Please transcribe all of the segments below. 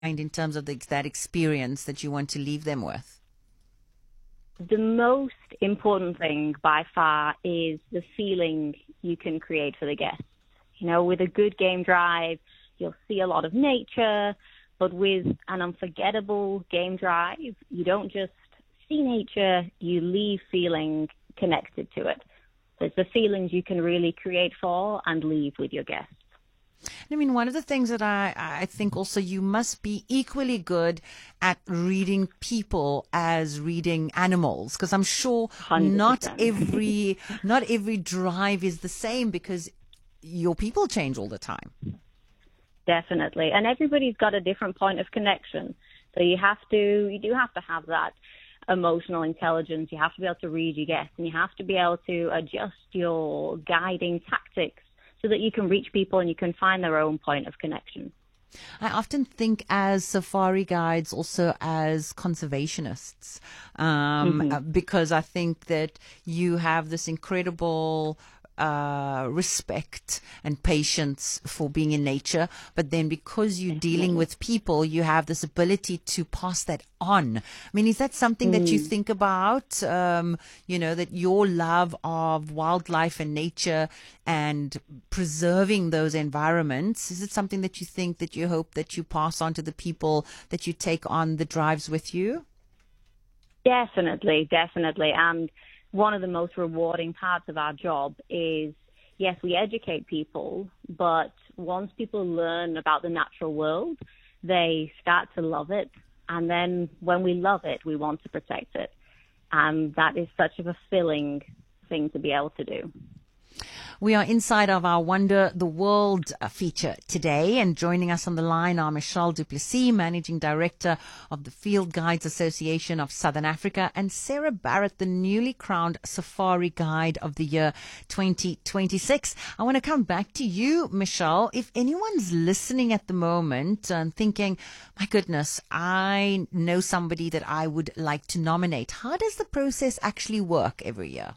in terms of that experience that you want to leave them with? The most important thing by far is the feeling you can create for the guests. You know, with a good game drive, you'll see a lot of nature, but with an unforgettable game drive, you don't just see nature, you leave feeling connected to it. So it's the feelings you can really create for and leave with your guests. I mean, one of the things that I think also you must be equally good at reading people as reading animals, because I'm sure 100%. not every drive is the same because your people change all the time. Definitely. And everybody's got a different point of connection. So you do have to have that emotional intelligence. You have to be able to read your guests, and you have to be able to adjust your guiding tactics so that you can reach people and you can find their own point of connection. I often think as safari guides also as conservationists, because I think that you have this incredible respect and patience for being in nature, but then because you're dealing with people, you have this ability to pass that on. I mean, is that something that you think about, that your love of wildlife and nature and preserving those environments, is it something that you think that you hope that you pass on to the people that you take on the drives with you? Definitely. And one of the most rewarding parts of our job is, yes, we educate people, but once people learn about the natural world, they start to love it. And then when we love it, we want to protect it. And that is such a fulfilling thing to be able to do. We are inside of our Wonder the World feature today, and joining us on the line are Michelle du Plessis, Managing Director of the Field Guides Association of Southern Africa, and Sarah Barrett, the newly crowned Safari Guide of the Year 2026. I want to come back to you, Michelle. If anyone's listening at the moment and thinking, my goodness, I know somebody that I would like to nominate, how does the process actually work every year?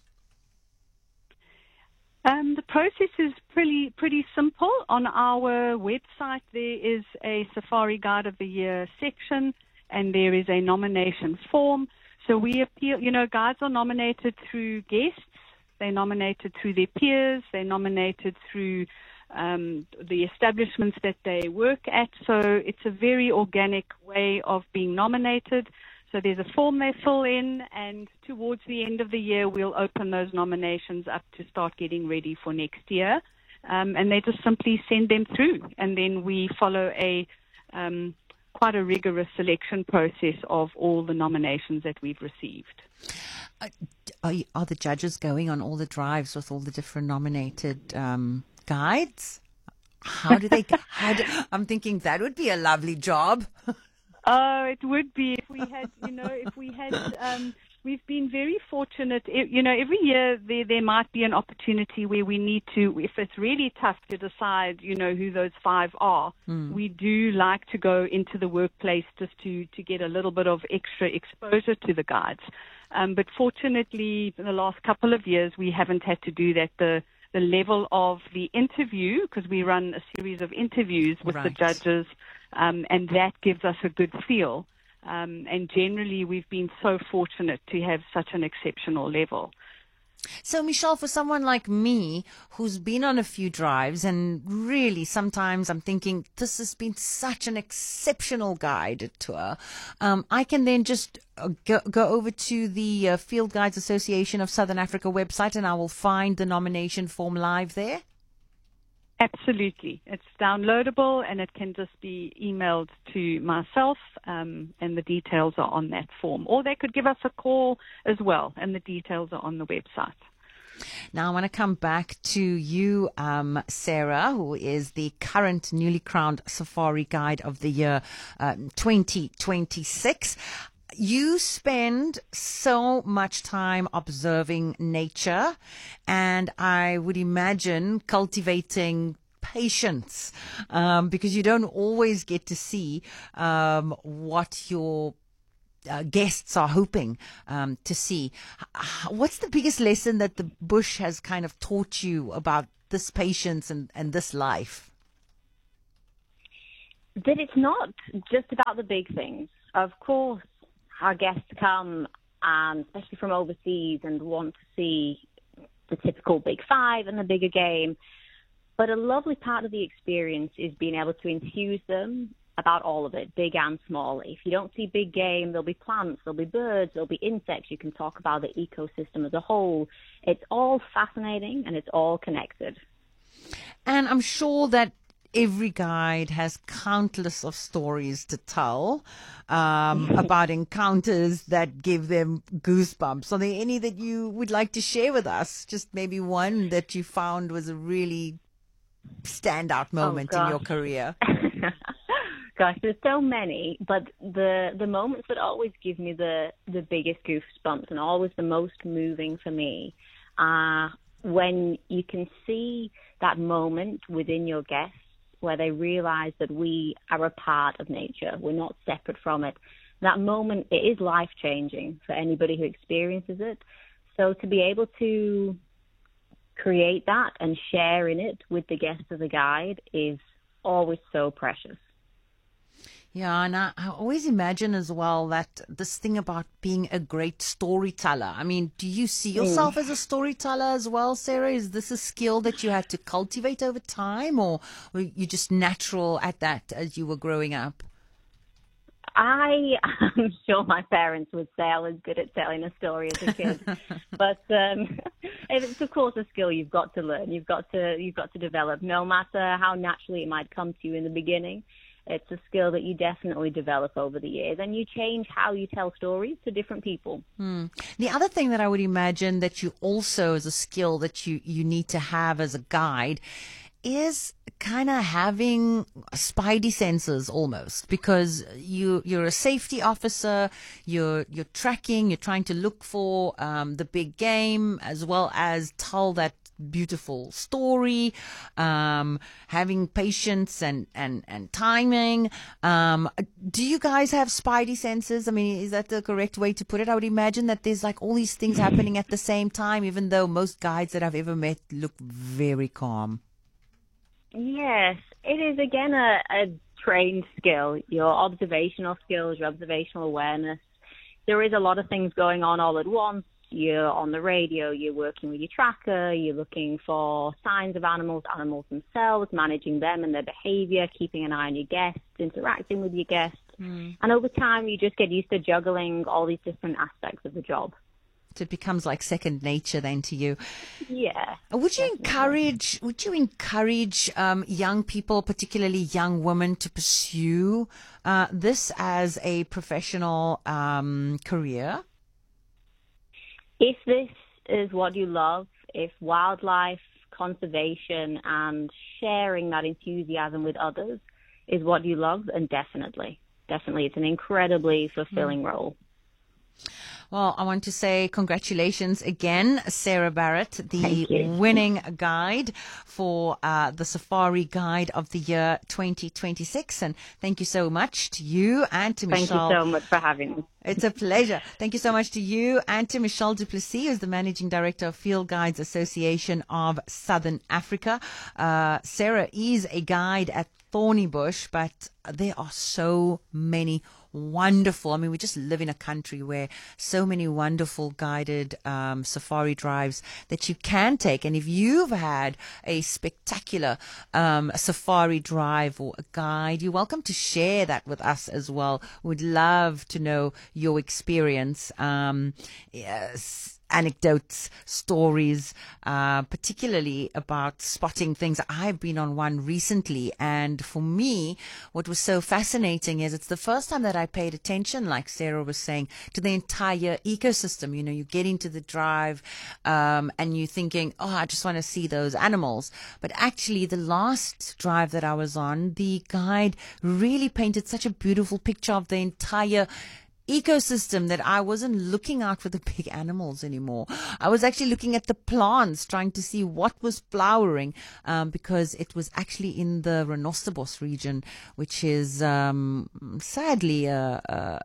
The process is pretty simple. On our website, there is a Safari Guide of the Year section, and there is a nomination form. So we appeal, guides are nominated through guests, they're nominated through their peers, they're nominated through the establishments that they work at. So it's a very organic way of being nominated. So there's a form they fill in, and towards the end of the year, we'll open those nominations up to start getting ready for next year. And they just simply send them through. And then we follow quite a rigorous selection process of all the nominations that we've received. Are the judges going on all the drives with all the different nominated guides? I'm thinking that would be a lovely job. Oh, it would be if we had, we've been very fortunate. Every year there might be an opportunity where we need to, if it's really tough to decide, who those 5 are, we do like to go into the workplace just to get a little bit of extra exposure to the guides. But fortunately, in the last couple of years, we haven't had to do that. The level of the interview, because we run a series of interviews with the judges, and that gives us a good feel. And generally, we've been so fortunate to have such an exceptional level. So, Michelle, for someone like me who's been on a few drives, and really sometimes I'm thinking this has been such an exceptional guided tour, I can then just go over to the Field Guides Association of Southern Africa website, and I will find the nomination form live there. Absolutely. It's downloadable, and it can just be emailed to myself, and the details are on that form. Or they could give us a call as well, and the details are on the website. Now, I want to come back to you, Sarah, who is the current newly crowned Safari Guide of the Year 2026. You spend so much time observing nature, and I would imagine cultivating patience, because you don't always get to see what your guests are hoping to see. What's the biggest lesson that the bush has kind of taught you about this patience and this life? that it's not just about the big things. Of course, our guests come, and especially from overseas, and want to see the typical Big Five and the bigger game. But a lovely part of the experience is being able to infuse them about all of it, big and small. If you don't see big game, there'll be plants, there'll be birds, there'll be insects. You can talk about the ecosystem as a whole. It's all fascinating and it's all connected. And I'm sure that every guide has countless of stories to tell about encounters that give them goosebumps. Are there any that you would like to share with us? Just maybe one that you found was a really standout moment in your career. Gosh, there's so many, but the moments that always give me the biggest goosebumps and always the most moving for me are when you can see that moment within your guests where they realize that we are a part of nature. We're not separate from it. That moment, it is life-changing for anybody who experiences it. So to be able to create that and share in it with the guests of the guide is always so precious. Yeah, and I always imagine as well that this thing about being a great storyteller. I mean, do you see yourself as a storyteller as well, Sarah? Is this a skill that you had to cultivate over time, or were you just natural at that as you were growing up? I am sure my parents would say I was good at telling a story as a kid, but it's of course a skill you've got to learn. You've got to develop, no matter how naturally it might come to you in the beginning. It's a skill that you definitely develop over the years, and you change how you tell stories to different people. The other thing that I would imagine that you also, as a skill that you need to have as a guide, is kind of having spidey senses almost, because you're a safety officer, you're tracking, you're trying to look for the big game as well as tell that beautiful story, having patience and timing. Do you guys have spidey senses? I mean, is that the correct way to put it? I would imagine that there's like all these things happening at the same time, even though most guides that I've ever met look very calm. Yes, it is again a trained skill. Your observational skills, your observational awareness. There is a lot of things going on all at once. You're on the radio, you're working with your tracker, you're looking for signs of animals themselves, managing them and their behavior, keeping an eye on your guests, interacting with your guests. And over time, you just get used to juggling all these different aspects of the job. So it becomes like second nature then to you. Yeah. Would you encourage young people, particularly young women, to pursue this as a professional career? If this is what you love, if wildlife conservation and sharing that enthusiasm with others is what you love, then definitely, it's an incredibly fulfilling role. Well, I want to say congratulations again, Sarah Barrett, the winning guide for the Safari Guide of the Year 2026. And thank you so much to you and to Michelle. Thank you so much for having me. It's a pleasure. Thank you so much to you and to Michelle du Plessis, who's the Managing Director of Field Guides Association of Southern Africa. Sarah is a guide at Thornybush, but there are so many wonderful. I mean, we just live in a country where so many wonderful guided safari drives that you can take. And if you've had a spectacular safari drive or a guide, you're welcome to share that with us as well. We'd love to know your experience. Yes. Anecdotes, stories, particularly about spotting things. I've been on one recently, and for me, what was so fascinating is it's the first time that I paid attention, like Sarah was saying, to the entire ecosystem. You know, you get into the drive and you're thinking, oh, I just want to see those animals. But actually, the last drive that I was on, the guide really painted such a beautiful picture of the entire ecosystem that I wasn't looking out for the big animals anymore. I was actually looking at the plants, trying to see what was flowering, because it was actually in the Renosterbos region, which is sadly a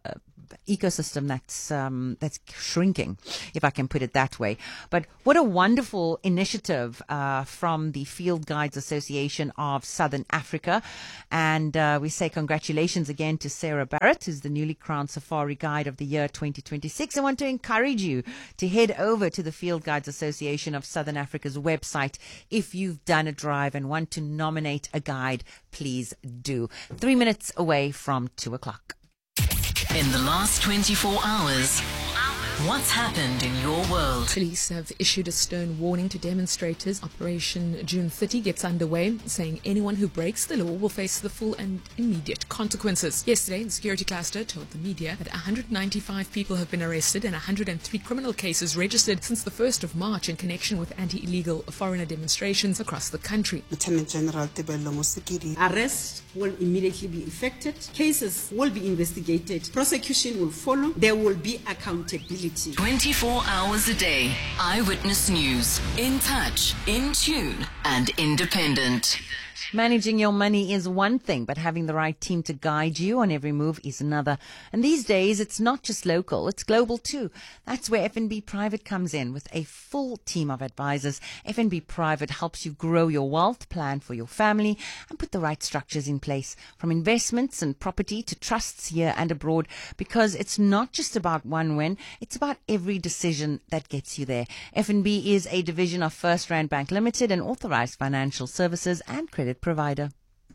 ecosystem that's shrinking, if I can put it that way. But what a wonderful initiative from the Field Guides Association of Southern Africa. And we say congratulations again to Sarah Barrett, who's the newly crowned Safari Guide of the Year 2026. I want to encourage you to head over to the Field Guides Association of Southern Africa's website. If you've done a drive and want to nominate a guide, please do. 3 minutes away from 2 o'clock. In the last 24 hours, what's happened in your world? Police have issued a stern warning to demonstrators. Operation June 30 gets underway, saying anyone who breaks the law will face the full and immediate consequences. Yesterday, the security cluster told the media that 195 people have been arrested and 103 criminal cases registered since the 1st of March in connection with anti-illegal foreigner demonstrations across the country. Lieutenant General Tebello Mosikiri. Arrests will immediately be effected. Cases will be investigated. Prosecution will follow. There will be accountability. 24 hours a day. Eyewitness News. In touch, in tune, and independent. Managing your money is one thing, but having the right team to guide you on every move is another. And these days, it's not just local, it's global too. That's where FNB Private comes in with a full team of advisors. FNB Private helps you grow your wealth, plan for your family, and put the right structures in place, from investments and property to trusts here and abroad, because it's not just about one win, it's about every decision that gets you there. FNB is a division of First Rand Bank Limited, an authorized financial services and credit provider.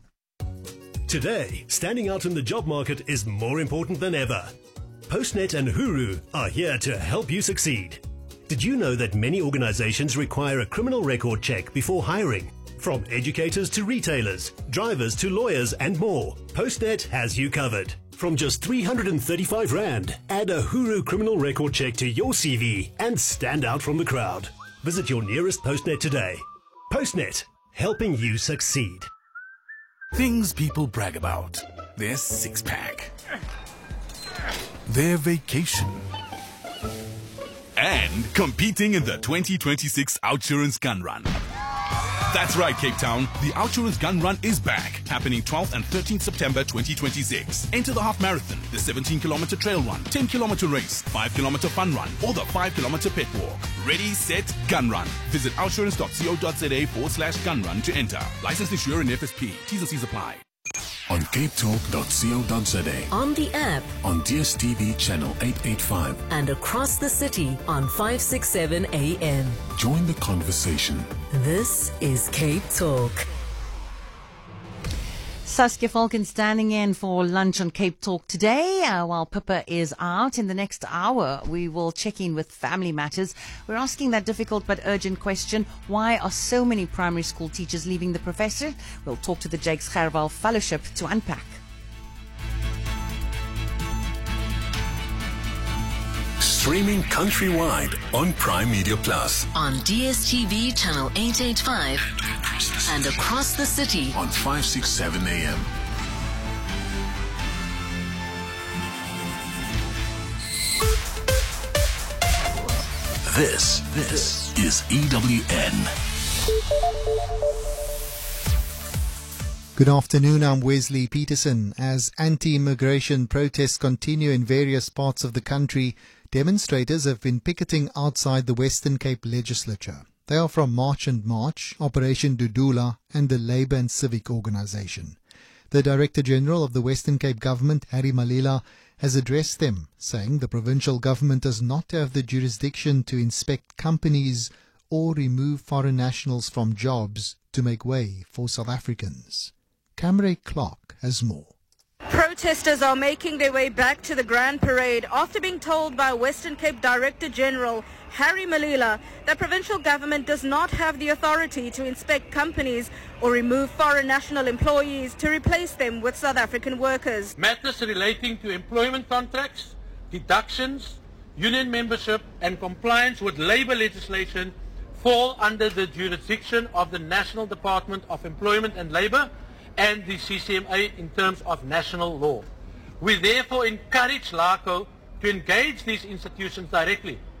Today, standing out in the job market is more important than ever. Postnet and Huru are here to help you succeed. Did you know that many organizations require a criminal record check before hiring? From educators to retailers, drivers to lawyers and more, Postnet has you covered. From just 335 Rand, add a Huru criminal record check to your CV and stand out from the crowd. Visit your nearest Postnet today. Postnet, helping you succeed. Things people brag about. Their six-pack. Their vacation. And competing in the 2026 Outsurance Gun Run. That's right, Cape Town. The Outsurance Gun Run is back, happening 12th and 13th September 2026. Enter the half marathon, the 17-kilometer trail run, 10-kilometer race, 5-kilometer fun run, or the 5-kilometer pit walk. Ready, set, gun run. Visit outsurance.co.za/gun run to enter. Licensed insurer in FSP. T's and C's apply. On capetalk.co.za, On the app, on DSTV channel 885, and across the city on 567 AM. join the conversation. This is Cape Talk. Saskia Falcon standing in for lunch on Cape Talk today. While Pippa is out, in the next hour, we will check in with Family Matters. We're asking that difficult but urgent question: why are so many primary school teachers leaving the profession? We'll talk to the Jakes Gerwel Fellowship to unpack. Streaming countrywide on Prime Media Plus. On DSTV channel 885 and across the city On 567 AM. This is EWN. Good afternoon, I'm Wesley Peterson. As anti-immigration protests continue in various parts of the country, demonstrators have been picketing outside the Western Cape Legislature. They are from March and March, Operation Dudula, and the Labour and Civic Organisation. The Director General of the Western Cape Government, Harry Malila, has addressed them, saying the provincial government does not have the jurisdiction to inspect companies or remove foreign nationals from jobs to make way for South Africans. Camry Clark has more. Protesters are making their way back to the Grand Parade after being told by Western Cape Director General Harry Malila that provincial government does not have the authority to inspect companies or remove foreign national employees to replace them with South African workers. Matters relating to employment contracts, deductions, union membership and compliance with labour legislation fall under the jurisdiction of the National Department of Employment and Labour and the CCMA in terms of national law. We therefore encourage LACO to engage these institutions directly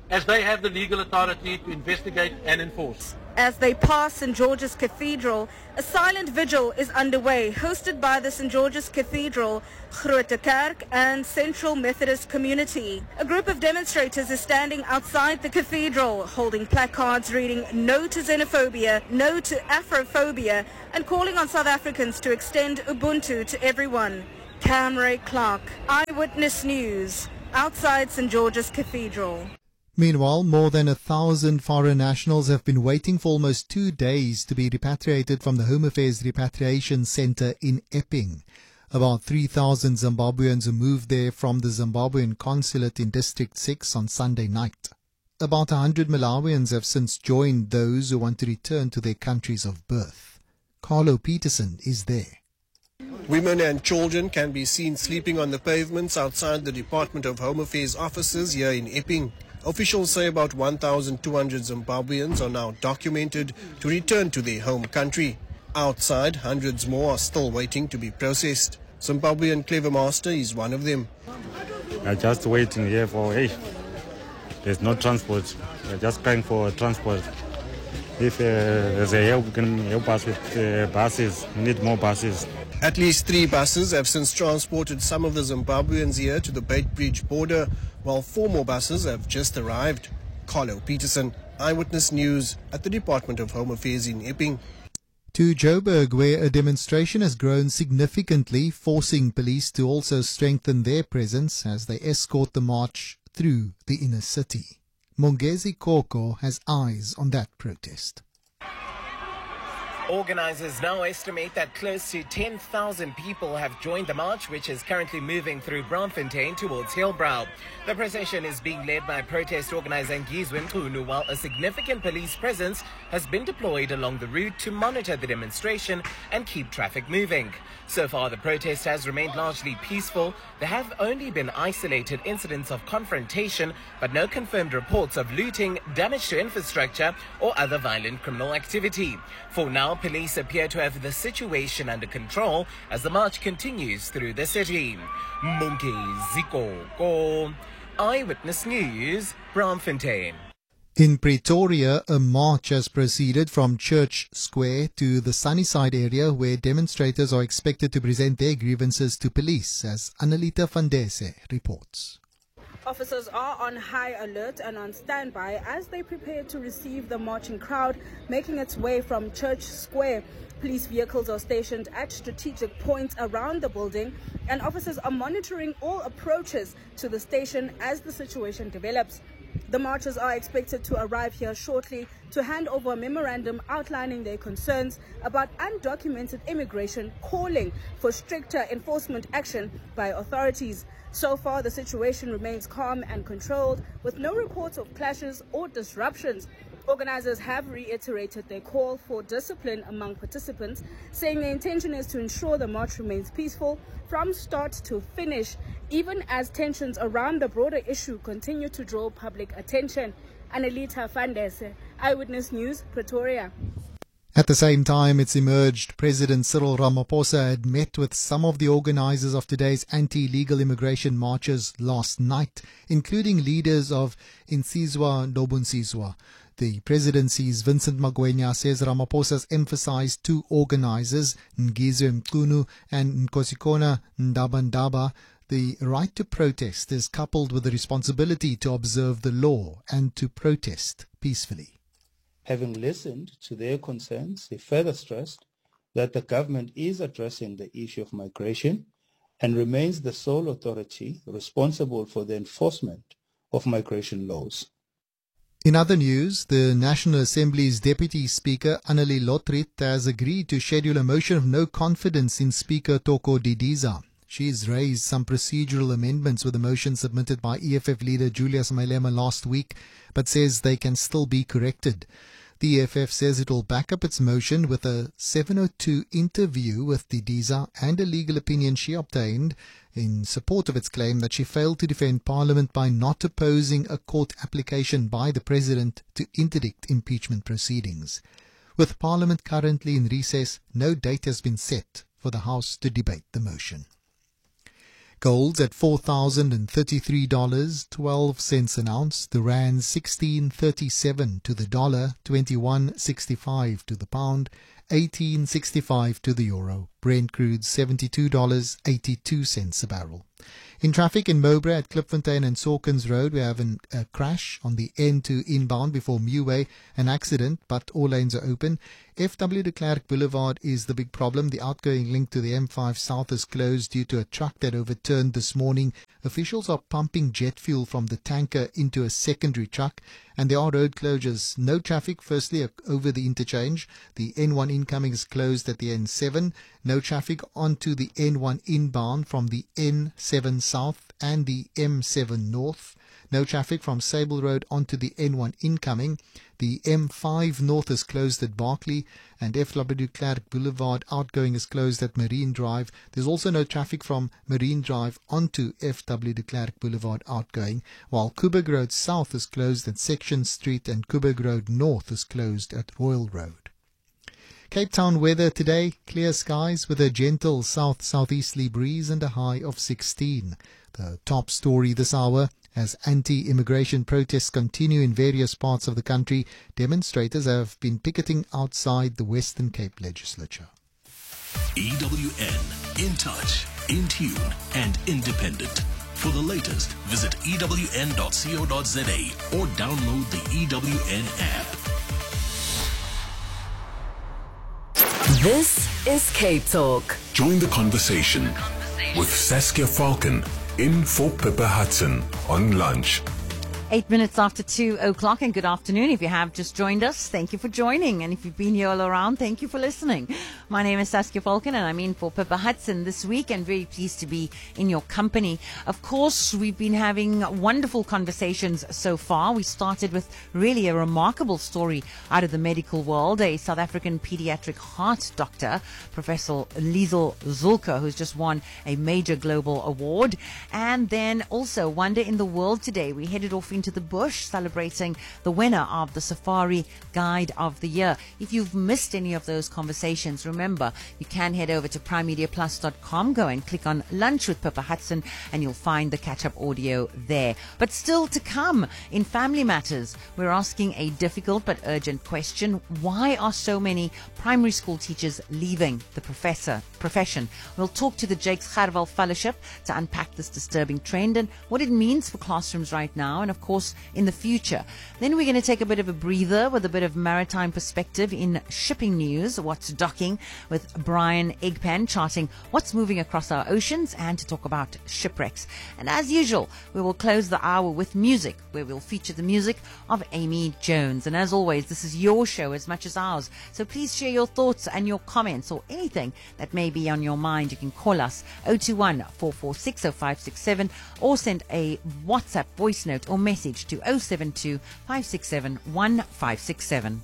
as they have the legal authority to investigate and enforce. As they pass St. George's Cathedral, a silent vigil is underway, hosted by the St. George's Cathedral, Grote Kerk and Central Methodist Community. A group of demonstrators is standing outside the cathedral, holding placards reading "No to xenophobia, no to Afrophobia," and calling on South Africans to extend Ubuntu to everyone. Camray Clark, Eyewitness News, outside St. George's Cathedral. Meanwhile, more than 1,000 foreign nationals have been waiting for almost 2 days to be repatriated from the Home Affairs Repatriation Centre in Epping. About 3,000 Zimbabweans who moved there from the Zimbabwean consulate in District 6 on Sunday night. About 100 Malawians have since joined those who want to return to their countries of birth. Carlo Peterson is there. Women and children can be seen sleeping on the pavements outside the Department of Home Affairs offices here in Epping. Officials say about 1,200 Zimbabweans are now documented to return to their home country. Outside, hundreds more are still waiting to be processed. Zimbabwean Clever Master is one of them. I'm just waiting here for, there's no transport. We're just crying for transport. If there's a help, we can help us with buses. We need more buses. At least 3 buses have since transported some of the Zimbabweans here to the Beitbridge border, while 4 more buses have just arrived. Carlo Peterson, Eyewitness News at the Department of Home Affairs in Epping. To Joburg, where a demonstration has grown significantly, forcing police to also strengthen their presence as they escort the march through the inner city. Mongezi Koko has eyes on that protest. Organisers now estimate that close to 10,000 people have joined the march, which is currently moving through Braamfontein towards Hillbrow. The procession is being led by protest organiser Ngizwe Mchunu, while a significant police presence has been deployed along the route to monitor the demonstration and keep traffic moving. So far, the protest has remained largely peaceful. There have only been isolated incidents of confrontation, but no confirmed reports of looting, damage to infrastructure, or other violent criminal activity. For now, police appear to have the situation under control as the march continues through the city. Mongezi Koko, Eyewitness News, Braamfontein. In Pretoria, a march has proceeded from Church Square to the Sunnyside area, where demonstrators are expected to present their grievances to police, as Annalita Vandese reports. Officers are on high alert and on standby as they prepare to receive the marching crowd making its way from Church Square. Police vehicles are stationed at strategic points around the building, and officers are monitoring all approaches to the station as the situation develops. The marchers are expected to arrive here shortly to hand over a memorandum outlining their concerns about undocumented immigration, calling for stricter enforcement action by authorities. So far, the situation remains calm and controlled, with no reports of clashes or disruptions. Organizers have reiterated their call for discipline among participants, saying their intention is to ensure the march remains peaceful from start to finish, even as tensions around the broader issue continue to draw public attention. Annalita Vandese, Eyewitness News, Pretoria. At the same time, it's emerged President Cyril Ramaphosa had met with some of the organizers of today's anti-illegal immigration marches last night, including leaders of Insizwa Nobunziswa. The presidency's Vincent Magwenya says Ramaphosa has emphasized 2 organizers, Ngizwe Mchunu and Nkosikona Ndabandaba. The right to protest is coupled with the responsibility to observe the law and to protest peacefully. Having listened to their concerns, he further stressed that the government is addressing the issue of migration and remains the sole authority responsible for the enforcement of migration laws. In other news, the National Assembly's Deputy Speaker, Annelie Lotriet, has agreed to schedule a motion of no confidence in Speaker Toko Didiza. She has raised some procedural amendments with the motion submitted by EFF leader Julius Malema last week, but says they can still be corrected. The EFF says it will back up its motion with a 7:02 interview with Didiza and a legal opinion she obtained in support of its claim that she failed to defend Parliament by not opposing a court application by the President to interdict impeachment proceedings. With Parliament currently in recess, no date has been set for the House to debate the motion. Gold's at $4,033.12 an ounce. The rand 16.37 to the dollar, 21.65 to the pound, 18.65 to the euro. Brent crude $72.82 a barrel. In traffic in Mowbray at Klipfontein and Sawkins Road, we have a crash on the N2 inbound before Meway, an accident, but all lanes are open. FW de Klerk Boulevard is the big problem. The outgoing link to the M5 South is closed due to a truck that overturned this morning. Officials are pumping jet fuel from the tanker into a secondary truck, and there are road closures. No traffic, firstly, over the interchange. The N1 incoming is closed at the N7. No traffic onto the N1 inbound from the N7 South and the M7 North. No traffic from Sable Road onto the N1 incoming. The M5 North is closed at Barclay, and FW de Klerk Boulevard outgoing is closed at Marine Drive. There's also no traffic from Marine Drive onto FW de Klerk Boulevard outgoing, while Coburg Road South is closed at Section Street and Coburg Road North is closed at Royal Road. Cape Town weather today, clear skies with a gentle south-southeasterly breeze and a high of 16. The top story this hour: as anti-immigration protests continue in various parts of the country, demonstrators have been picketing outside the Western Cape Legislature. EWN, in touch, in tune, and independent. For the latest, visit ewn.co.za or download the EWN app. This is Cape Talk. Join the conversation with Saskia Falcon in for Pippa Hudson on lunch. 8 minutes after 2 o'clock, and good afternoon. If you have just joined us, thank you for joining. And if you've been here all around, thank you for listening. My name is Saskia Falcon, and I'm in for Pippa Hudson this week, and very pleased to be in your company. Of course, we've been having wonderful conversations so far. We started with really a remarkable story out of the medical world. A South African pediatric heart doctor, Professor Liesl Zulke, who's just won a major global award. And then also Wonder in the World today. We headed off into the bush celebrating the winner of the Safari Guide of the Year. If you've missed any of those conversations, remember you can head over to primemediaplus.com, go and click on Lunch with Pippa Hudson, and you'll find the catch-up audio there. But still to come in Family Matters, we're asking a difficult but urgent question: why are so many primary school teachers leaving the profession? We'll talk to the Jakes Gerwel Fellowship to unpack this disturbing trend and what it means for classrooms right now, and of course in the future. Then we're going to take a bit of a breather with a bit of maritime perspective in shipping news, what's docking, with Brian Eggpan charting what's moving across our oceans, and to talk about shipwrecks. And as usual, we will close the hour with music, where we'll feature the music of Amy Jones. And as always, this is your show as much as ours, so please share your thoughts and your comments or anything that may be on your mind. You can call us 021-446-0567 or send a WhatsApp voice note or message to 072-567-1567.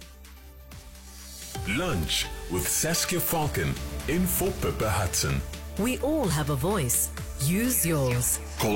Lunch with Saskia Falcon in for Pippa Hudson. We all have a voice. Use yours. Call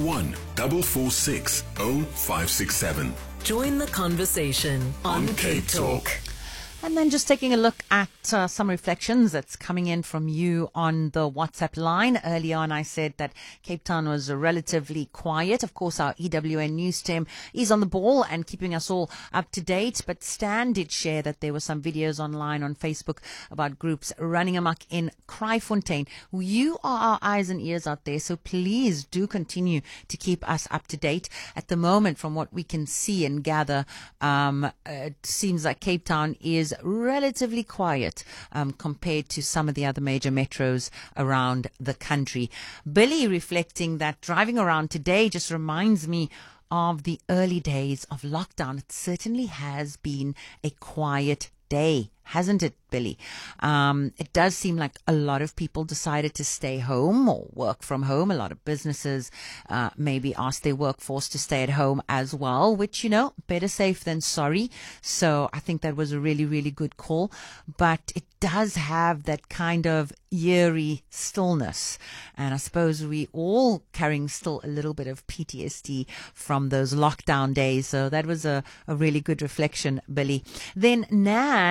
021-446-0567. Join the conversation on Cape Talk. And then just taking a look at some reflections that's coming in from you on the WhatsApp line. Early on, I said that Cape Town was relatively quiet. Of course, our EWN news team is on the ball and keeping us all up to date. But Stan did share that there were some videos online on Facebook about groups running amok in Kraaifontein. You are our eyes and ears out there, so please do continue to keep us up to date. At the moment, from what we can see and gather, it seems like Cape Town is relatively quiet compared to some of the other major metros around the country. Billy reflecting that driving around today just reminds me of the early days of lockdown. It certainly has been a quiet day, hasn't it, Billy? It does seem like a lot of people decided to stay home or work from home. A lot of businesses maybe asked their workforce to stay at home as well, which, you know, better safe than sorry. So I think that was a really, really good call. But it does have that kind of eerie stillness. And I suppose we all carrying still a little bit of PTSD from those lockdown days. So that was a really good reflection, Billy. Then Nan, who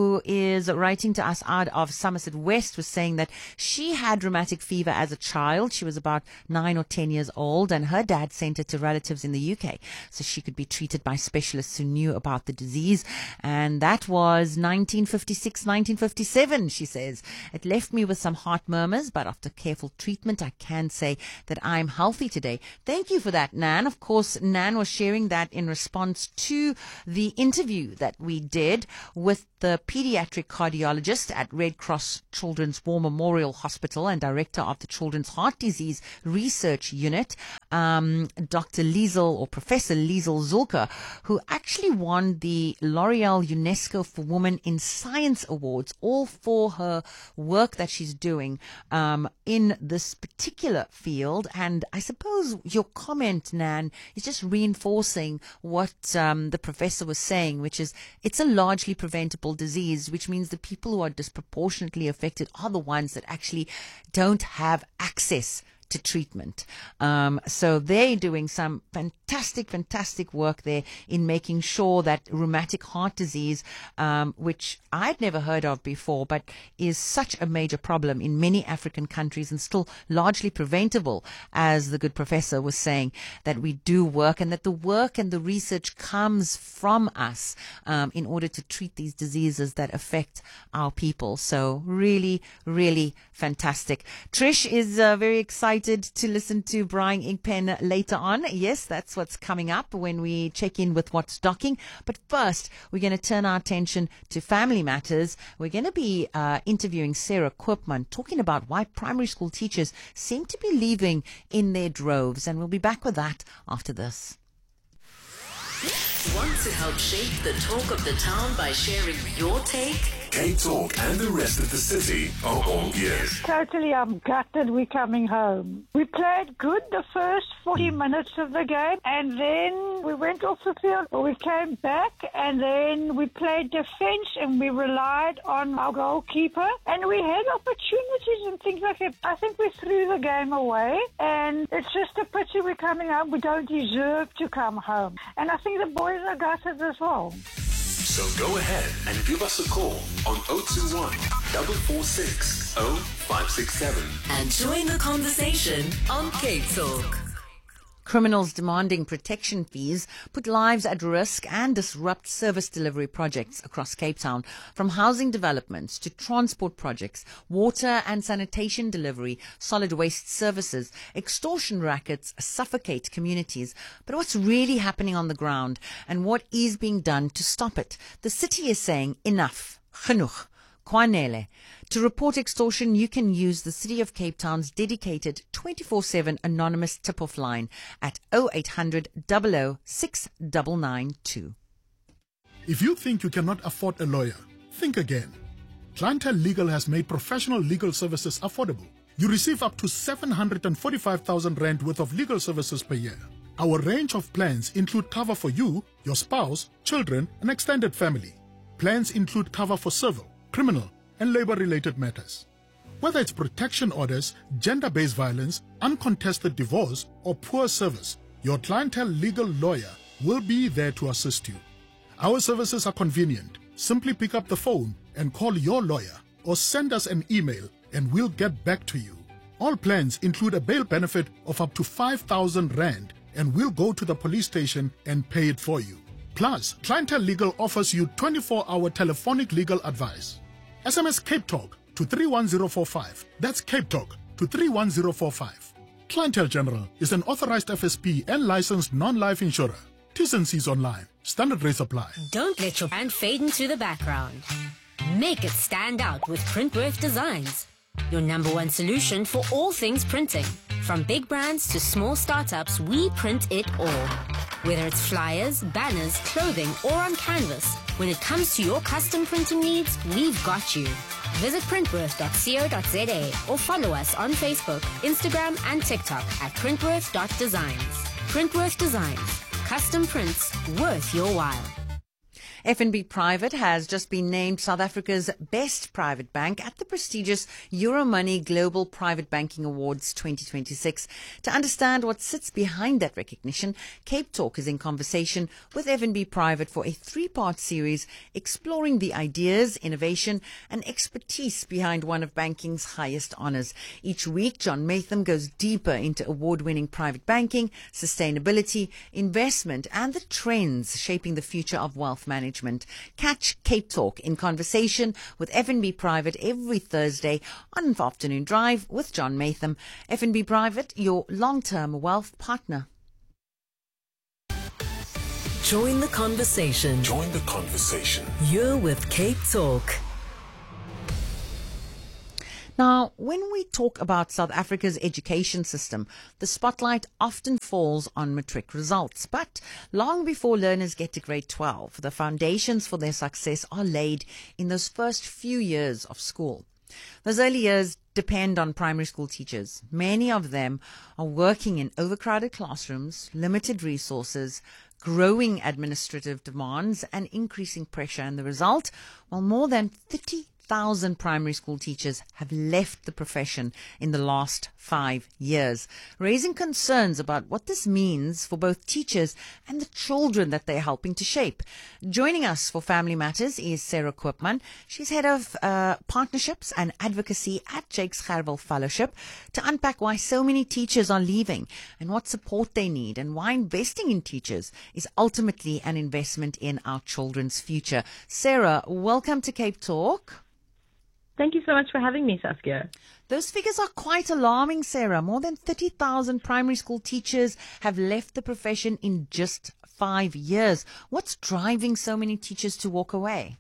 who is writing to us out of Somerset West, was saying that she had rheumatic fever as a child. She was about 9 or 10 years old, and her dad sent her to relatives in the UK so she could be treated by specialists who knew about the disease. And that was 1956, 1957, she says. It left me with some heart murmurs, but after careful treatment, I can say that I'm healthy today. Thank you for that, Nan. Of course, Nan was sharing that in response to the interview that we did with the pediatric cardiologist at Red Cross Children's War Memorial Hospital and director of the Children's Heart Disease Research Unit, Dr. Liesel, or Professor Liesel Zulker, who actually won the L'Oreal UNESCO for Women in Science Awards, all for her work that she's doing in this particular field. And I suppose your comment, Nan, is just reinforcing what the professor was saying, which is it's a largely preventable disease, which means the people who are disproportionately affected are the ones that actually don't have access to treatment. So they're doing some fantastic work there in making sure that rheumatic heart disease, which I'd never heard of before, but is such a major problem in many African countries and still largely preventable, as the good professor was saying, that we do work and that the work and the research comes from us in order to treat these diseases that affect our people. So really, really fantastic. Trish is very excited to listen to Brian Inkpen later on. Yes, that's what's coming up when we check in with what's docking. But first, we're going to turn our attention to family matters. We're going to be interviewing Sarah Koopman, talking about why primary school teachers seem to be leaving in their droves. And we'll be back with that after this. Want to help shape the talk of the town by sharing your take? Cape Talk and the rest of the city are all ears. Totally, I'm gutted we're coming home. We played good the first 40 minutes of the game, and then we went off the field. We came back, and then we played defense, and we relied on our goalkeeper, and we had opportunities and things like that. I think we threw the game away, and it's just a pity we're coming home. We don't deserve to come home. And I think the boys are gutted as well. So go ahead and give us a call on 021 446 0567 and join the conversation on Cape Talk. Criminals demanding protection fees put lives at risk and disrupt service delivery projects across Cape Town. From housing developments to transport projects, water and sanitation delivery, solid waste services, extortion rackets suffocate communities. But what's really happening on the ground and what is being done to stop it? The city is saying enough, genoeg. Kwanele. To report extortion, you can use the City of Cape Town's dedicated 24/7 anonymous tip-off line at 0800 00 6992. If you think you cannot afford a lawyer, think again. Clientele Legal has made professional legal services affordable. You receive up to 745,000 rand worth of legal services per year. Our range of plans include cover for you, your spouse, children, and extended family. Plans include cover for civil, criminal, and labor-related matters. Whether it's protection orders, gender-based violence, uncontested divorce, or poor service, your Clientele Legal lawyer will be there to assist you. Our services are convenient. Simply pick up the phone and call your lawyer or send us an email and we'll get back to you. All plans include a bail benefit of up to 5,000 rand and we'll go to the police station and pay it for you. Plus, Clientele Legal offers you 24-hour telephonic legal advice. SMS Cape Talk to 31045. That's Cape Talk to 31045. Clientele General is an authorized FSP and licensed non-life insurer. T's and C's online. Standard rates apply. Don't let your brand fade into the background. Make it stand out with Printworth Designs, your #1 solution for all things printing. From big brands to small startups, we print it all. Whether it's flyers, banners, clothing, or on canvas, when it comes to your custom printing needs, we've got you. Visit printworth.co.za or follow us on Facebook, Instagram, and TikTok at printworth.designs. Printworth Designs. Custom prints worth your while. FNB Private has just been named South Africa's best private bank at the prestigious Euromoney Global Private Banking Awards 2026. To understand what sits behind that recognition, Cape Talk is in conversation with FNB Private for a three-part series exploring the ideas, innovation and expertise behind one of banking's highest honours. Each week, John Matham goes deeper into award-winning private banking, sustainability, investment and the trends shaping the future of wealth management. Catch Cape Talk in conversation with FNB Private every Thursday on Afternoon Drive with John Matham. FNB Private, your long-term wealth partner. Join the conversation. Join the conversation. You're with Cape Talk. Now, when we talk about South Africa's education system, the spotlight often falls on matric results. But long before learners get to grade 12, the foundations for their success are laid in those first few years of school. Those early years depend on primary school teachers. Many of them are working in overcrowded classrooms, limited resources, growing administrative demands and increasing pressure. And the result, well, more than 30,000 primary school teachers have left the profession in the last 5 years, raising concerns about what this means for both teachers and the children that they're helping to shape. Joining us for Family Matters is Sarah Koopman. She's head of partnerships and advocacy at Jakes Gerwel Fellowship, to unpack why so many teachers are leaving and what support they need and why investing in teachers is ultimately an investment in our children's future. Sarah, welcome to Cape Talk. Thank you so much for having me, Saskia. Those figures are quite alarming, Sarah. More than 30,000 primary school teachers have left the profession in just 5 years. What's driving so many teachers to walk away?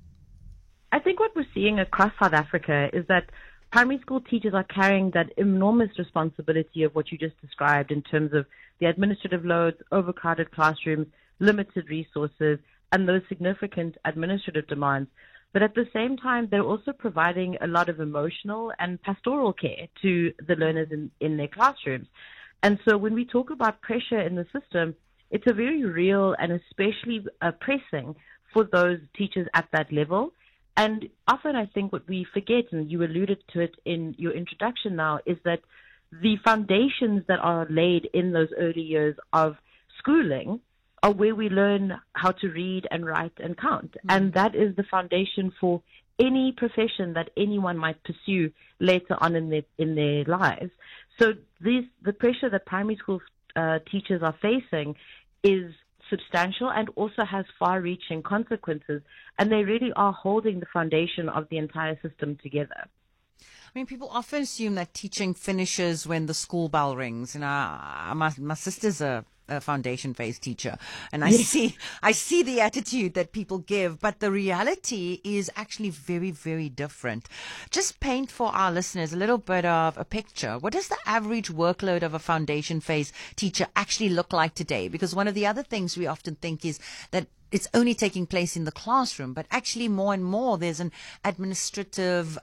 I think what we're seeing across South Africa is that primary school teachers are carrying that enormous responsibility of what you just described in terms of the administrative loads, overcrowded classrooms, limited resources, and those significant administrative demands. But at the same time, they're also providing a lot of emotional and pastoral care to the learners in their classrooms. And so when we talk about pressure in the system, it's a very real and especially pressing for those teachers at that level. And often I think what we forget, and you alluded to it in your introduction now, is that the foundations that are laid in those early years of schooling are where we learn how to read and write and count. And that is the foundation for any profession that anyone might pursue later on in their lives. So the pressure that primary school teachers are facing is substantial and also has far-reaching consequences. And they really are holding the foundation of the entire system together. I mean, people often assume that teaching finishes when the school bell rings. You know, my sister's a foundation phase teacher, and I see the attitude that people give, but the reality is actually very, very different. Just paint for our listeners a little bit of a picture. What does the average workload of a foundation phase teacher actually look like today? Because one of the other things we often think is that it's only taking place in the classroom, but actually more and more there's an administrative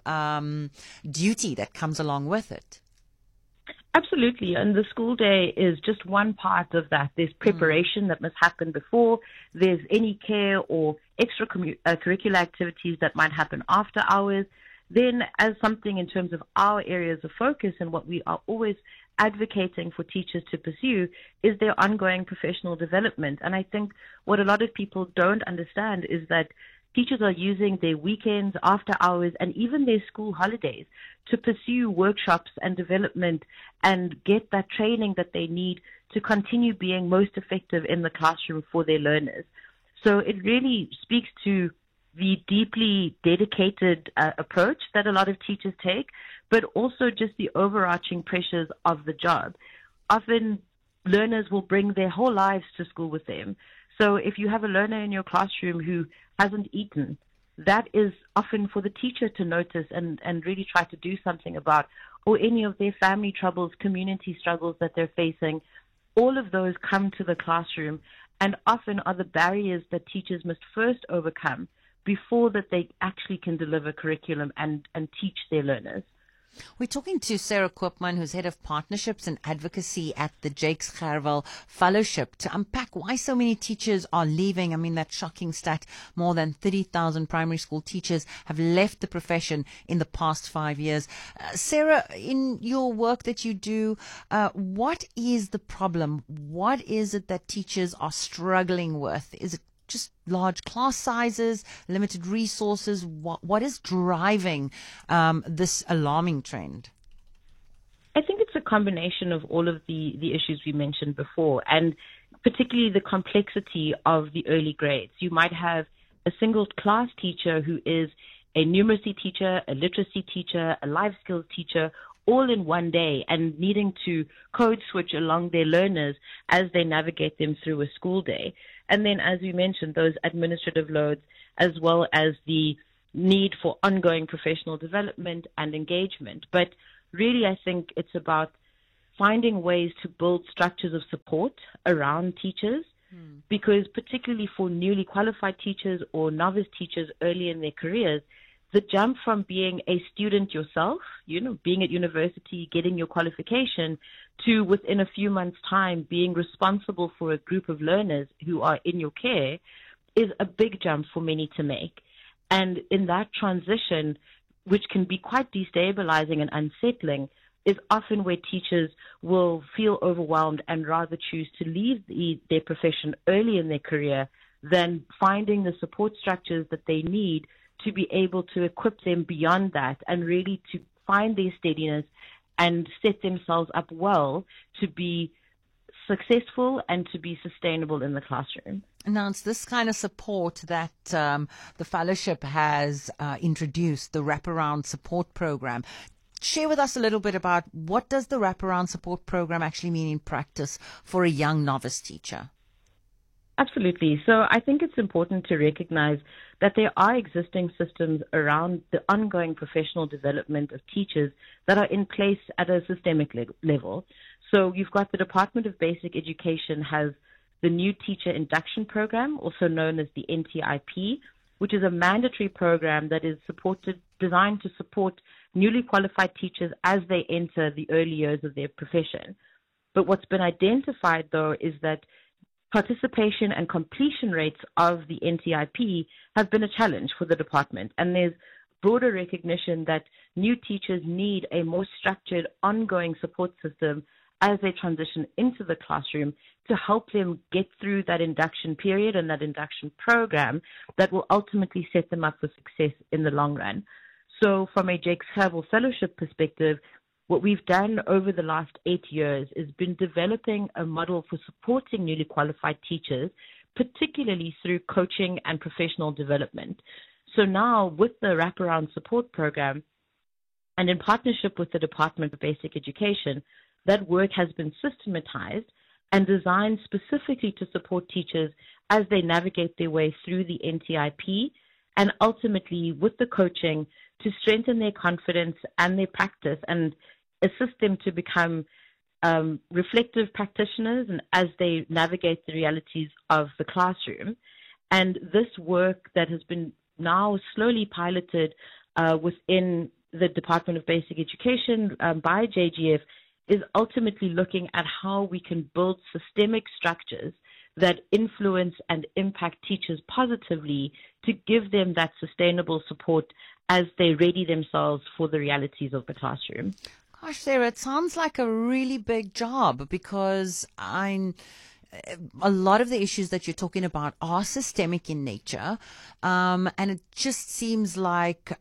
duty that comes along with it. Absolutely, and the school day is just one part of that. There's preparation that must happen before. There's any care or extracurricular activities that might happen after hours. Then, as something in terms of our areas of focus and what we are always advocating for teachers to pursue is their ongoing professional development. And I think what a lot of people don't understand is that teachers are using their weekends, after hours, and even their school holidays to pursue workshops and development and get that training that they need to continue being most effective in the classroom for their learners. So it really speaks to the deeply dedicated approach that a lot of teachers take, but also just the overarching pressures of the job. Often learners will bring their whole lives to school with them. So if you have a learner in your classroom who hasn't eaten, that is often for the teacher to notice and really try to do something about, or any of their family troubles, community struggles that they're facing. All of those come to the classroom and often are the barriers that teachers must first overcome before that they actually can deliver curriculum and teach their learners. We're talking to Sarah Koopman, who's head of partnerships and advocacy at the Jakes Gerwel Fellowship, to unpack why so many teachers are leaving. I mean, that shocking stat, more than 30,000 primary school teachers have left the profession in the past 5 years. Sarah, in your work that you do, what is the problem? What is it that teachers are struggling with? Is it just large class sizes, limited resources? What is driving this alarming trend? I think it's a combination of all of the issues we mentioned before, and particularly the complexity of the early grades. You might have a single class teacher who is a numeracy teacher, a literacy teacher, a life skills teacher, all in one day, and needing to code switch along their learners as they navigate them through a school day. And then, as we mentioned, those administrative loads, as well as the need for ongoing professional development and engagement. But really, I think it's about finding ways to build structures of support around teachers, because particularly for newly qualified teachers or novice teachers early in their careers, the jump from being a student yourself, being at university, getting your qualification, to within a few months' time being responsible for a group of learners who are in your care is a big jump for many to make. And in that transition, which can be quite destabilizing and unsettling, is often where teachers will feel overwhelmed and rather choose to leave their profession early in their career than finding the support structures that they need to be able to equip them beyond that and really to find their steadiness and set themselves up well to be successful and to be sustainable in the classroom. Now, it's this kind of support that the fellowship has introduced, the wraparound support program. Share with us a little bit about what does the wraparound support program actually mean in practice for a young novice teacher? Absolutely. So I think it's important to recognize that there are existing systems around the ongoing professional development of teachers that are in place at a systemic level. So you've got the Department of Basic Education has the New Teacher Induction Program, also known as the NTIP, which is a mandatory program that is designed to support newly qualified teachers as they enter the early years of their profession. But what's been identified, though, is that participation and completion rates of the NTIP have been a challenge for the department, and there's broader recognition that new teachers need a more structured, ongoing support system as they transition into the classroom to help them get through that induction period and that induction program that will ultimately set them up for success in the long run. So from a Jakes Gerwel Fellowship perspective, what we've done over the last 8 years is been developing a model for supporting newly qualified teachers, particularly through coaching and professional development. So now with the wraparound support program and in partnership with the Department of Basic Education, that work has been systematized and designed specifically to support teachers as they navigate their way through the NTIP, and ultimately with the coaching to strengthen their confidence and their practice and assist them to become reflective practitioners and as they navigate the realities of the classroom. And this work that has been now slowly piloted within the Department of Basic Education by JGF is ultimately looking at how we can build systemic structures that influence and impact teachers positively to give them that sustainable support as they ready themselves for the realities of the classroom. Gosh, Sarah, it sounds like a really big job because a lot of the issues that you're talking about are systemic in nature, and it just seems like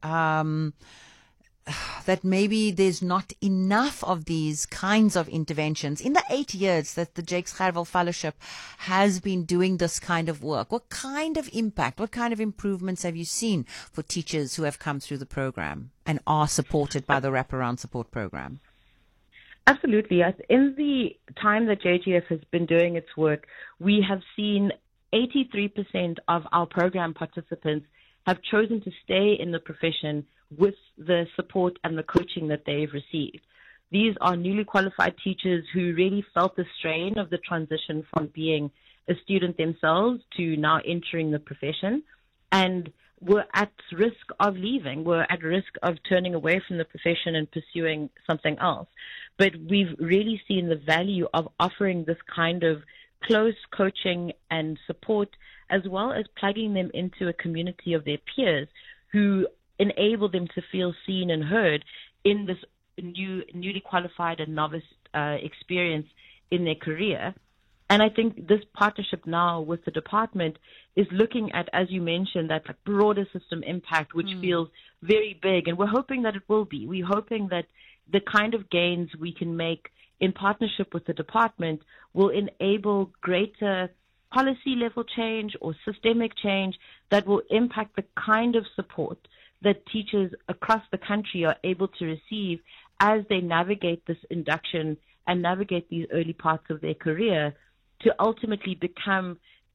that maybe there's not enough of these kinds of interventions. In the 8 years that the Jakes Gerwel Fellowship has been doing this kind of work, what kind of impact, what kind of improvements have you seen for teachers who have come through the program and are supported by the wraparound support program? Absolutely. In the time that JGF has been doing its work, we have seen 83% of our program participants have chosen to stay in the profession with the support and the coaching that they've received. These are newly qualified teachers who really felt the strain of the transition from being a student themselves to now entering the profession. And were at risk of leaving, were at risk of turning away from the profession and pursuing something else. But we've really seen the value of offering this kind of close coaching and support, as well as plugging them into a community of their peers who enable them to feel seen and heard in this newly qualified and novice experience in their career. And I think this partnership now with the department is looking at, as you mentioned, that broader system impact, which feels very big. And we're hoping that it will be. We're hoping that the kind of gains we can make in partnership with the department will enable greater policy level change or systemic change that will impact the kind of support that teachers across the country are able to receive as they navigate this induction and navigate these early parts of their career to ultimately become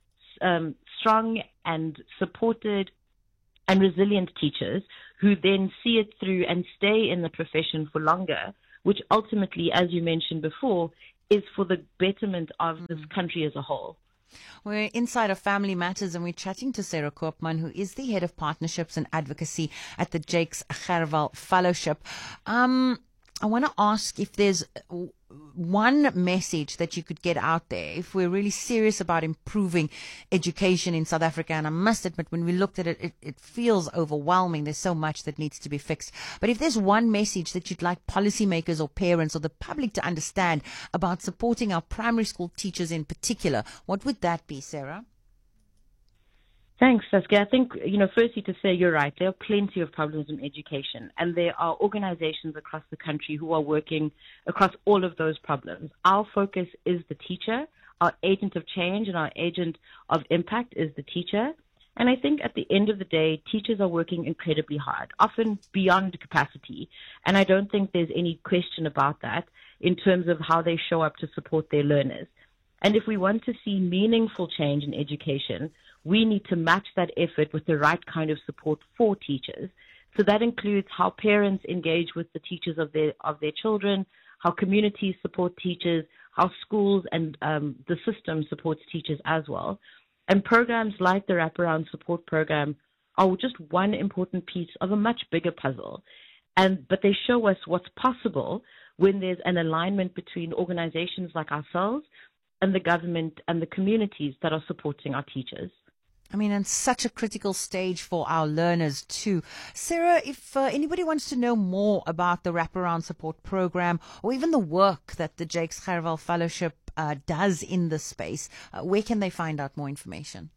strong and supported and resilient teachers who then see it through and stay in the profession for longer, which ultimately, as you mentioned before, is for the betterment of this country as a whole. We're inside of Family Matters and we're chatting to Sarah Koopman, who is the Head of Partnerships and Advocacy at the Jakes Gerwel Fellowship. I want to ask if there's one message that you could get out there if we're really serious about improving education in South Africa. And I must admit, when we looked at it, it feels overwhelming. There's so much that needs to be fixed. But if there's one message that you'd like policymakers or parents or the public to understand about supporting our primary school teachers in particular, what would that be, Sarah? Thanks, Saskia. I think, firstly to say you're right. There are plenty of problems in education, and there are organizations across the country who are working across all of those problems. Our focus is the teacher. Our agent of change and our agent of impact is the teacher. And I think at the end of the day, teachers are working incredibly hard, often beyond capacity. And I don't think there's any question about that in terms of how they show up to support their learners. And if we want to see meaningful change in education, we need to match that effort with the right kind of support for teachers. So that includes how parents engage with the teachers of their children, how communities support teachers, how schools and the system supports teachers as well. And programs like the Wraparound Support Program are just one important piece of a much bigger puzzle. But they show us what's possible when there's an alignment between organizations like ourselves and the government and the communities that are supporting our teachers. I mean, and such a critical stage for our learners too. Sarah, if anybody wants to know more about the Wraparound Support Program or even the work that the Jakes Gerwel Fellowship does in this space, where can they find out more information?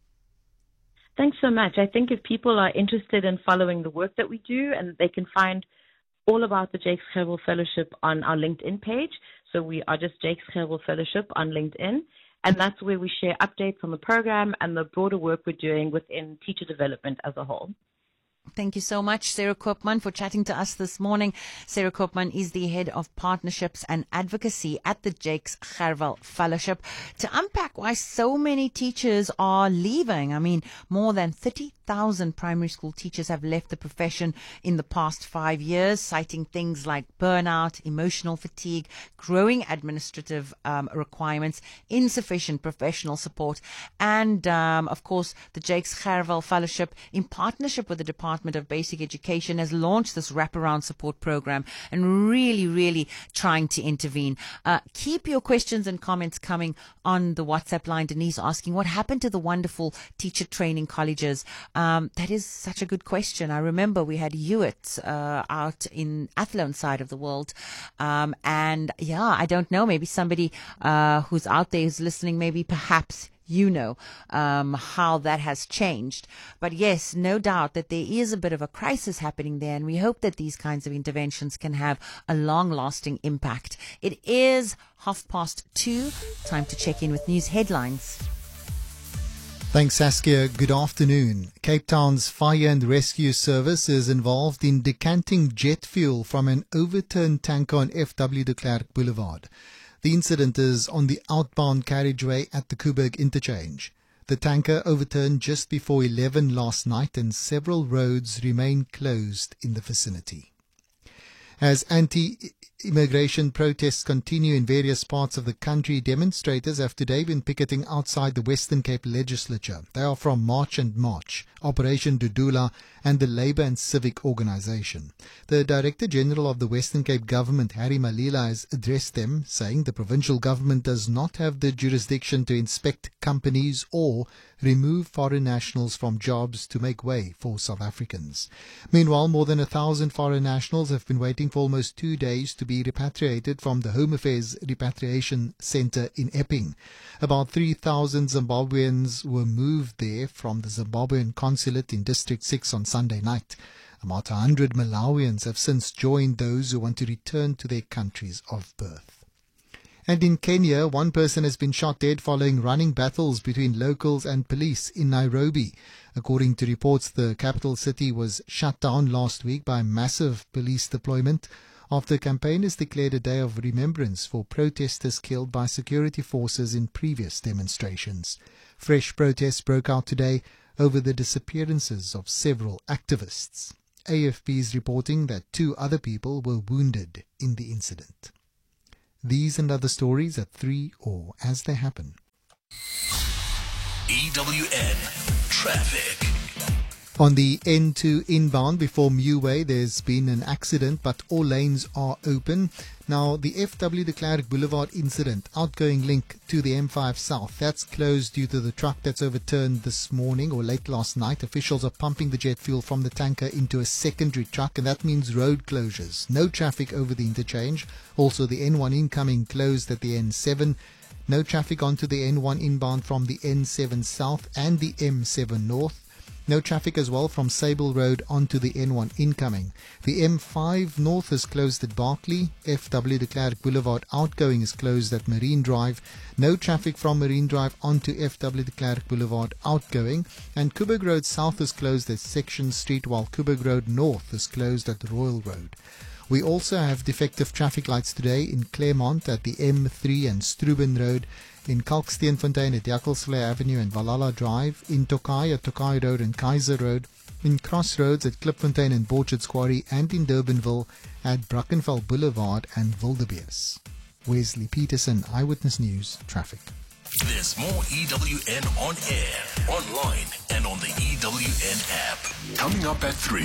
Thanks so much. I think if people are interested in following the work that we do, and they can find all about the Jakes Gerwel Fellowship on our LinkedIn page. So we are just Jakes Gerwel Fellowship on LinkedIn. And that's where we share updates on the program and the broader work we're doing within teacher development as a whole. Thank you so much, Sarah Koopman, for chatting to us this morning. Sarah Koopman is the Head of Partnerships and Advocacy at the Jakes Gerwel Fellowship. To unpack why so many teachers are leaving, I mean, more than 30,000 primary school teachers have left the profession in the past 5 years, citing things like burnout, emotional fatigue, growing administrative requirements, insufficient professional support, and, of course, the Jakes Gerwel Fellowship, in partnership with the Department of Basic Education, has launched this wraparound support program and really trying to intervene. Keep your questions and comments coming on the WhatsApp line. Denise asking, what happened to the wonderful teacher training colleges? That is such a good question. I remember we had Hewitt out in Athlone side of the world. And yeah, I don't know, maybe somebody who's out there who's listening, maybe perhaps how that has changed. But yes, no doubt that there is a bit of a crisis happening there, and we hope that these kinds of interventions can have a long-lasting impact. It is 2:30. Time to check in with news headlines. Thanks, Saskia. Good afternoon. Cape Town's Fire and Rescue Service is involved in decanting jet fuel from an overturned tanker on F.W. de Klerk Boulevard. The incident is on the outbound carriageway at the Kuberg interchange. The tanker overturned just before 11 last night and several roads remain closed in the vicinity. As anti-immigration protests continue in various parts of the country, demonstrators have today been picketing outside the Western Cape Legislature. They are from March and March, Operation Dudula, and the Labour and Civic Organisation. The Director General of the Western Cape Government, Harry Malila, has addressed them, saying the provincial government does not have the jurisdiction to inspect companies or remove foreign nationals from jobs to make way for South Africans. Meanwhile, more than 1,000 foreign nationals have been waiting for almost 2 days to be repatriated from the Home Affairs Repatriation Centre in Epping. About 3,000 Zimbabweans were moved there from the Zimbabwean consulate in District 6 on Sunday night. About 100 Malawians have since joined those who want to return to their countries of birth. And in Kenya, one person has been shot dead following running battles between locals and police in Nairobi. According to reports, the capital city was shut down last week by massive police deployment after campaigners declared a day of remembrance for protesters killed by security forces in previous demonstrations. Fresh protests broke out today over the disappearances of several activists. AFP is reporting that 2 other people were wounded in the incident. These and other stories at 3 or as they happen. EWN Traffic. On the N2 inbound before Muway, there's been an accident, but all lanes are open. Now, the FW de Klerk Boulevard incident, outgoing link to the M5 South, that's closed due to the truck that's overturned this morning or late last night. Officials are pumping the jet fuel from the tanker into a secondary truck, and that means road closures. No traffic over the interchange. Also, the N1 incoming closed at the N7. No traffic onto the N1 inbound from the N7 South and the M7 North. No traffic as well from Sable Road onto the N1 incoming. The M5 North is closed at Barkley. FW de Klerk Boulevard outgoing is closed at Marine Drive. No traffic from Marine Drive onto FW de Klerk Boulevard outgoing. And Kuberg Road South is closed at Section Street, while Kuberg Road North is closed at Royal Road. We also have defective traffic lights today in Claremont at the M3 and Struben Road, in Kalksteenfontein at Jakkalsvlei Avenue and Valhalla Drive, in Tokai at Tokai Road and Kaiser Road, in Crossroads at Klipfontein and Borchards Quarry, and in Durbanville at Brackenfell Boulevard and Wildebeest. Wesley Peterson, Eyewitness News, Traffic. There's more EWN on air, online, and on the EWN app. Coming up at 3.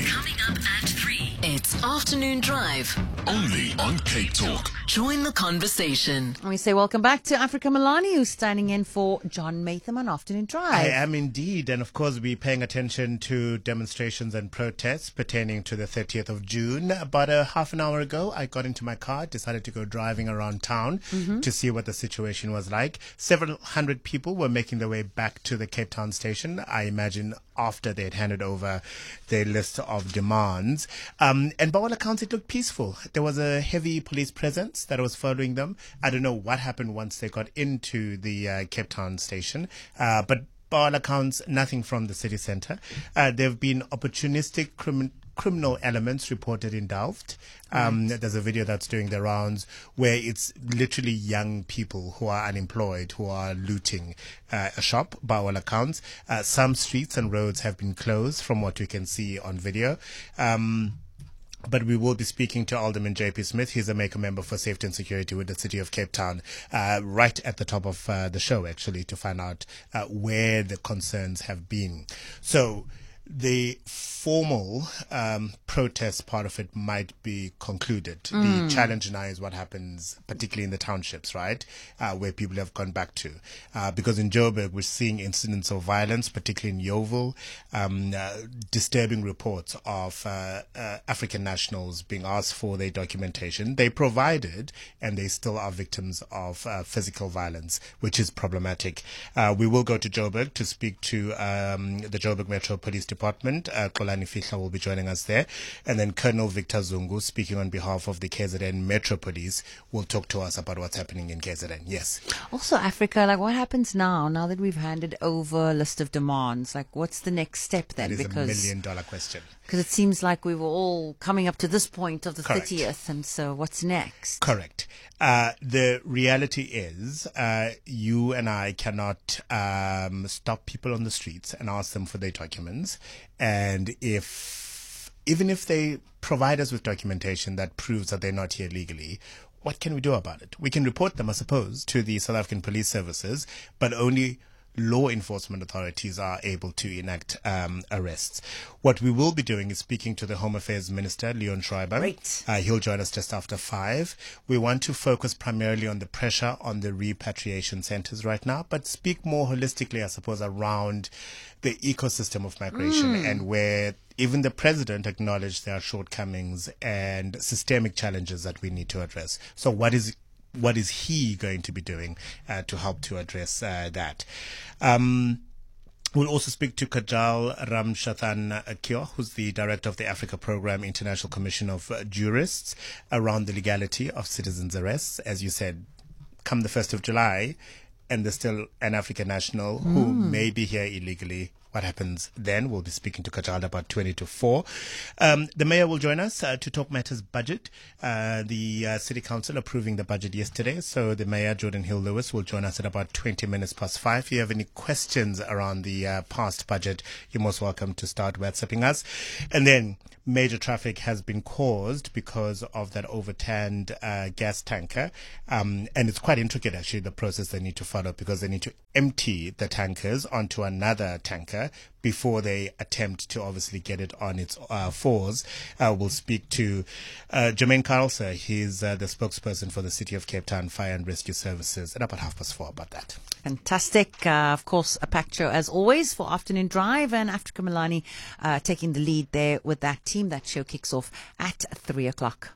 It's Afternoon Drive. Only on Cape Talk. Join the conversation. And we say welcome back to Africa Malani, who's standing in for John Matham on Afternoon Drive. I am indeed. And of course, we're paying attention to demonstrations and protests pertaining to the 30th of June. About a half an hour ago, I got into my car, decided to go driving around town to see what the situation was like. Several hundred people were making their way back to the Cape Town station, I imagine after they'd handed over their list of demands. And by all accounts, it looked peaceful. There was a heavy police presence that was following them. I don't know what happened once they got into the Cape Town station, but by all accounts, nothing from the city centre. There have been opportunistic criminal elements reported in Delft. There's a video that's doing the rounds where it's literally young people who are unemployed who are looting a shop, by all accounts. Some streets and roads have been closed from what we can see on video. But we will be speaking to Alderman J.P. Smith. He's a Maker member for Safety and Security with the City of Cape Town, right at the top of the show, actually, to find out where the concerns have been. So the formal protest part of it might be concluded. The challenge now is what happens, particularly in the townships, right, where people have gone back to. Because in Joburg, we're seeing incidents of violence, particularly in Yeoville, disturbing reports of African nationals being asked for their documentation. They provided, and they still are victims of physical violence, which is problematic. We will go to Joburg to speak to the Joburg Metro Police Department. Xolani Fihla will be joining us there. And then Colonel Victor Zungu, speaking on behalf of the KZN Metro Police, will talk to us about what's happening in KZN. Yes. Also, Africa, like what happens now that we've handed over a list of demands? Like what's the next step then? That is $1 million question. Because it seems like we were all coming up to this point of the Correct. 30th, and so what's next? Correct. The reality is you and I cannot stop people on the streets and ask them for their documents. And if even if they provide us with documentation that proves that they're not here legally, what can we do about it? We can report them, I suppose, to the South African Police Services, but only law enforcement authorities are able to enact arrests. What we will be doing is speaking to the Home Affairs Minister, Leon Schreiber. Great. He'll join us just after 5. We want to focus primarily on the pressure on the repatriation centers right now, but speak more holistically, I suppose, around the ecosystem of migration and where even the president acknowledged there are shortcomings and systemic challenges that we need to address. So what is he going to be doing to help to address that? We'll also speak to Kajal Ramshathan Kyo, who's the director of the Africa Program International Commission of Jurists, around the legality of citizens' arrests. As you said, come the 1st of July, and there's still an African national who may be here illegally. What happens then? We'll be speaking to Kajal about 20 to 4. The mayor will join us to talk matters budget. The city council approving the budget yesterday. So the mayor, Jordan Hill-Lewis, will join us at about 20 minutes past 5. If you have any questions around the past budget, you're most welcome to start WhatsApping us. And then major traffic has been caused because of that overturned gas tanker. And it's quite intricate, actually, the process they need to follow, because they need to empty the tankers onto another tanker before they attempt to obviously get it on its fours. We'll speak to Jermaine Carlser. He's the spokesperson for the City of Cape Town Fire and Rescue Services at about 4:30 about that. Fantastic. Of course, a packed show as always for Afternoon Drive, and Africa Milani taking the lead there with that team. That show kicks off at 3 o'clock.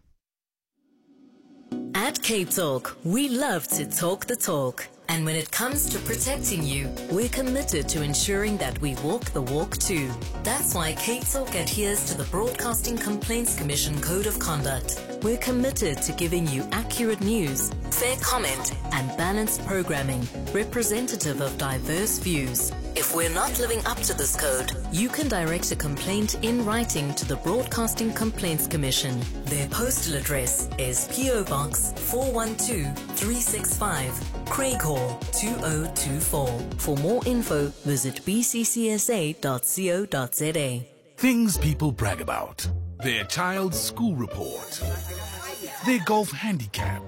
At Cape Talk, we love to talk the talk. And when it comes to protecting you, we're committed to ensuring that we walk the walk too. That's why Cape Talk adheres to the Broadcasting Complaints Commission Code of Conduct. We're committed to giving you accurate news, fair comment, and balanced programming, representative of diverse views. If we're not living up to this code, you can direct a complaint in writing to the Broadcasting Complaints Commission. Their postal address is PO Box 412365, Craighall 2024. For more info, visit bccsa.co.za. Things people brag about. Their child's school report. Their golf handicap.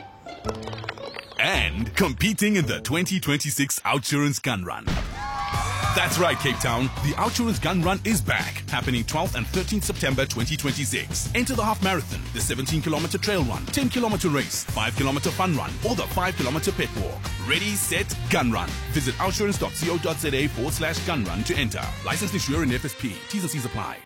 And competing in the 2026 Outsurance Gun Run. That's right, Cape Town. The Outsurance Gun Run is back, happening 12th and 13th September 2026. Enter the half marathon, the 17-kilometer trail run, 10-kilometer race, 5-kilometer fun run, or the 5-kilometer pet walk. Ready, set, gun run. Visit outsurance.co.za/gun run to enter. License issuer and FSP. T's and C's apply.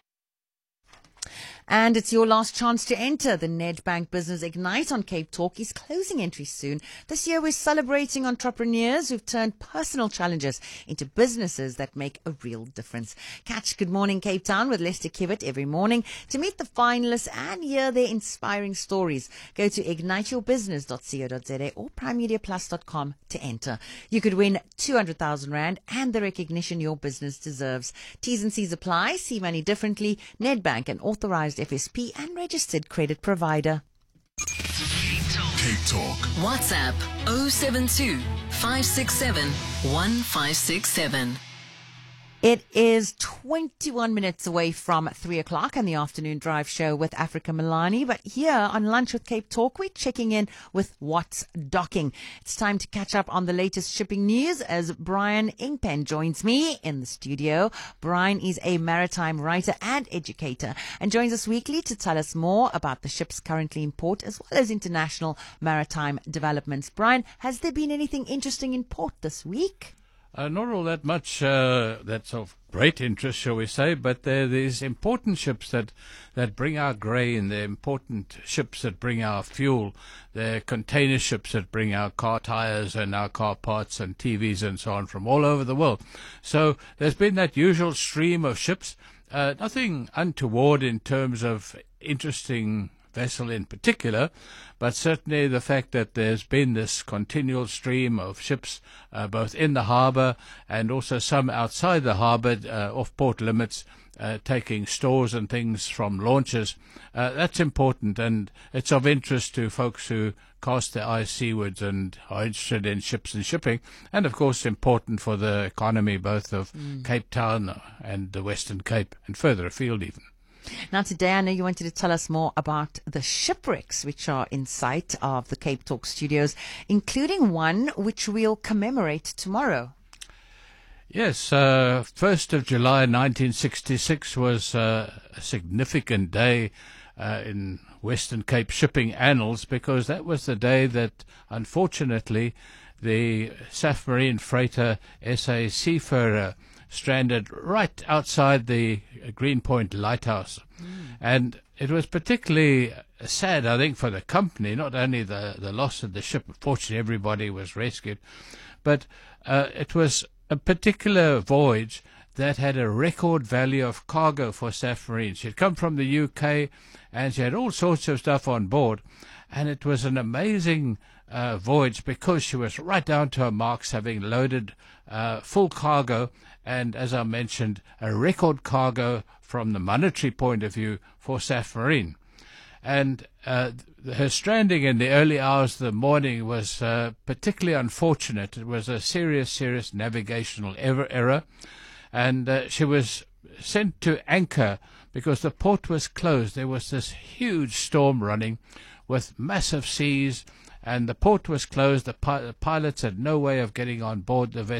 And it's your last chance to enter. The Nedbank Business Ignite on Cape Talk is closing entry soon. This year we're celebrating entrepreneurs who've turned personal challenges into businesses that make a real difference. Catch Good Morning Cape Town with Lester Kibbett every morning to meet the finalists and hear their inspiring stories. Go to igniteyourbusiness.co.za or primemediaplus.com to enter. You could win 200,000 Rand and the recognition your business deserves. T's and C's apply. See money differently. Nedbank, an authorized FSP and registered credit provider. Cape Talk. WhatsApp 072 567 1567. It is 21 minutes away from 3 o'clock on the Afternoon Drive show with Africa Milani. But here on Lunch with Cape Talk, we're checking in with what's docking. It's time to catch up on the latest shipping news as Brian Ingpen joins me in the studio. Brian is a maritime writer and educator and joins us weekly to tell us more about the ships currently in port as well as international maritime developments. Brian, has there been anything interesting in port this week? Not all that much that's of great interest, shall we say, but there are these important ships that bring our grain, they're important ships that bring our fuel, they're container ships that bring our car tires and our car parts and TVs and so on from all over the world. So there's been that usual stream of ships, nothing untoward in terms of interesting vessel in particular, but certainly the fact that there's been this continual stream of ships both in the harbour and also some outside the harbour off port limits taking stores and things from launches, that's important, and it's of interest to folks who cast their eyes seawards and are interested in ships and shipping, and of course important for the economy both of Cape Town and the Western Cape and further afield even. Now, today, I know you wanted to tell us more about the shipwrecks which are in sight of the Cape Talk studios, including one which we'll commemorate tomorrow. Yes, 1st of July 1966 was a significant day in Western Cape shipping annals, because that was the day that, unfortunately, the Safmarine freighter SA Seafarer stranded right outside the Greenpoint Lighthouse. And it was particularly sad, I think, for the company, not only the loss of the ship. Fortunately, everybody was rescued, but it was a particular voyage that had a record value of cargo for Safmarine. She had come from the UK, and she had all sorts of stuff on board, and it was an amazing voyage because she was right down to her marks, having loaded full cargo, and as I mentioned, a record cargo from the monetary point of view for Safmarine. And her stranding in the early hours of the morning was particularly unfortunate. It was a serious navigational error, and she was sent to anchor because the port was closed. There was this huge storm running with massive seas, and the port was closed. The pilots had no way of getting on board the vessel.